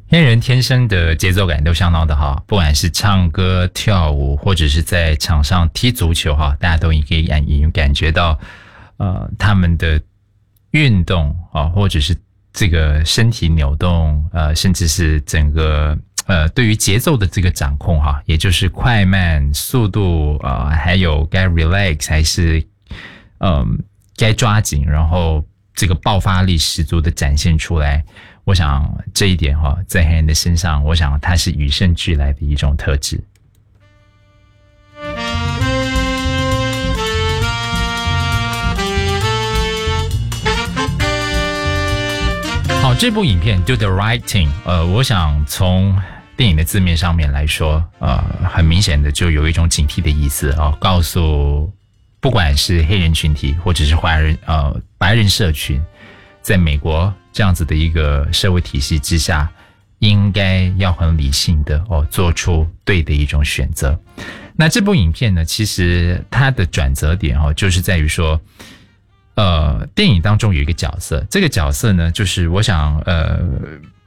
黑人天生的节奏感都相当的好，不管是唱歌、跳舞，或者是在场上踢足球哈，大家都可以感觉到，他们的运动啊，或者是这个身体扭动，甚至是整个对于节奏的这个掌控哈，也就是快慢、速度还有该 relax 还是该抓紧，然后这个爆发力十足的展现出来。我想这一点在黑人的身上，我想它是与生俱来的一种特质。好，这部影片 Do the Right Thing， 我想从电影的字面上面来说，很明显的就有一种警惕的意思告诉不管是黑人群体或者是白人社群，在美国这样子的一个社会体系之下，应该要很理性的做出对的一种选择。那这部影片呢，其实它的转折点就是在于说，电影当中有一个角色，这个角色呢，就是我想